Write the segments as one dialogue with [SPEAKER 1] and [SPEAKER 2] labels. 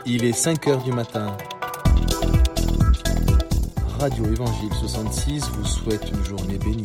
[SPEAKER 1] Il est 5 heures du matin. Radio Évangile 66 vous souhaite une journée bénie.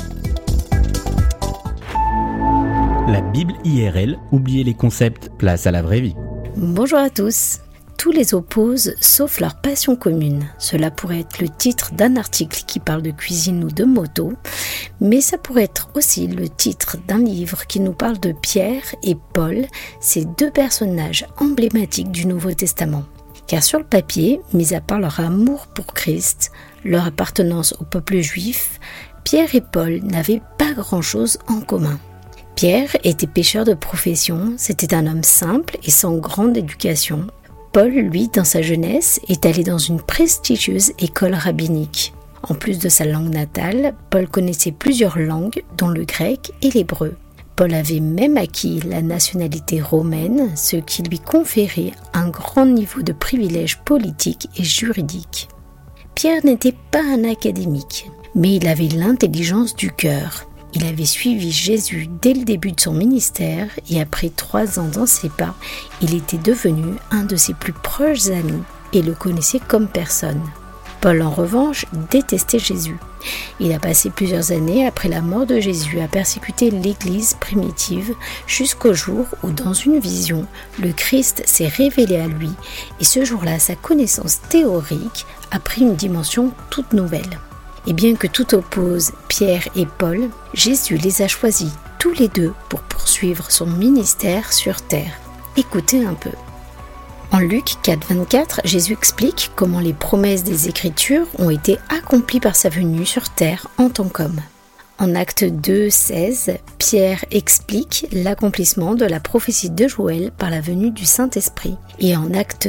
[SPEAKER 2] La Bible IRL, oubliez les concepts, place à la vraie vie.
[SPEAKER 3] Bonjour à tous. Tous les opposent sauf leur passion commune. Cela pourrait être le titre d'un article qui parle de cuisine ou de moto, mais ça pourrait être aussi le titre d'un livre qui nous parle de Pierre et Paul, ces deux personnages emblématiques du Nouveau Testament. Car sur le papier, mis à part leur amour pour Christ, leur appartenance au peuple juif, Pierre et Paul n'avaient pas grand-chose en commun. Pierre était pêcheur de profession, c'était un homme simple et sans grande éducation. Paul, lui, dans sa jeunesse, est allé dans une prestigieuse école rabbinique. En plus de sa langue natale, Paul connaissait plusieurs langues, dont le grec et l'hébreu. Paul avait même acquis la nationalité romaine, ce qui lui conférait un grand niveau de privilèges politiques et juridiques. Pierre n'était pas un académique, mais il avait l'intelligence du cœur. Il avait suivi Jésus dès le début de son ministère et après 3 ans dans ses pas, il était devenu un de ses plus proches amis et le connaissait comme personne. Paul, en revanche, détestait Jésus. Il a passé plusieurs années après la mort de Jésus à persécuter l'Église primitive jusqu'au jour où, dans une vision, le Christ s'est révélé à lui et ce jour-là, sa connaissance théorique a pris une dimension toute nouvelle. Et bien que tout oppose Pierre et Paul, Jésus les a choisis tous les deux pour poursuivre son ministère sur terre. Écoutez un peu. En Luc 4,24, Jésus explique comment les promesses des Écritures ont été accomplies par sa venue sur terre en tant qu'homme. En Acte 2,16, Pierre explique l'accomplissement de la prophétie de Joël par la venue du Saint-Esprit. Et en Acte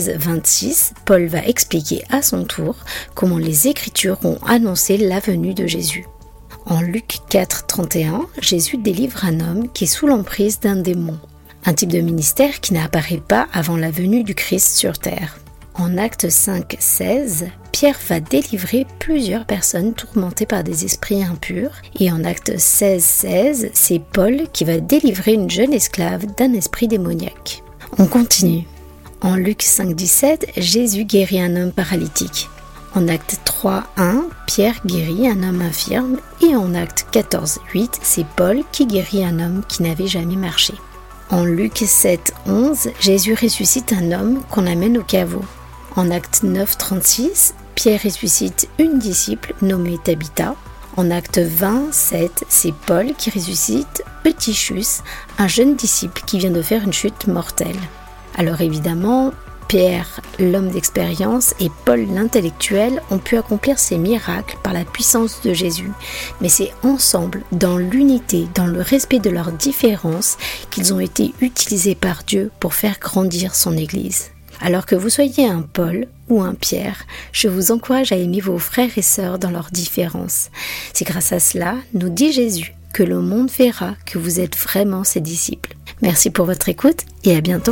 [SPEAKER 3] 13,26, Paul va expliquer à son tour comment les Écritures ont annoncé la venue de Jésus. En Luc 4,31, Jésus délivre un homme qui est sous l'emprise d'un démon. Un type de ministère qui n'apparaît pas avant la venue du Christ sur terre. En Acte 5,16, Pierre va délivrer plusieurs personnes tourmentées par des esprits impurs. Et en Acte 16,16, c'est Paul qui va délivrer une jeune esclave d'un esprit démoniaque. On continue. En Luc 5,17, Jésus guérit un homme paralytique. En Acte 3,1, Pierre guérit un homme infirme. Et en Acte 14,8, c'est Paul qui guérit un homme qui n'avait jamais marché. En Luc 7,11, Jésus ressuscite un homme qu'on amène au caveau. En Acte 9,36, Pierre ressuscite une disciple nommée Tabitha. En Acte 20,7, c'est Paul qui ressuscite Eutychus, un jeune disciple qui vient de faire une chute mortelle. Alors évidemment, Pierre, l'homme d'expérience, et Paul, l'intellectuel, ont pu accomplir ces miracles par la puissance de Jésus. Mais c'est ensemble, dans l'unité, dans le respect de leurs différences, qu'ils ont été utilisés par Dieu pour faire grandir son Église. Alors que vous soyez un Paul ou un Pierre, je vous encourage à aimer vos frères et sœurs dans leurs différences. C'est grâce à cela, nous dit Jésus, que le monde verra que vous êtes vraiment ses disciples. Merci pour votre écoute et à bientôt.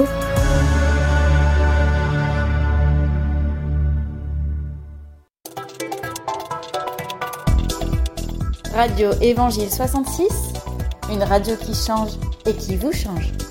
[SPEAKER 4] Radio Évangile 66, une radio qui change et qui vous change.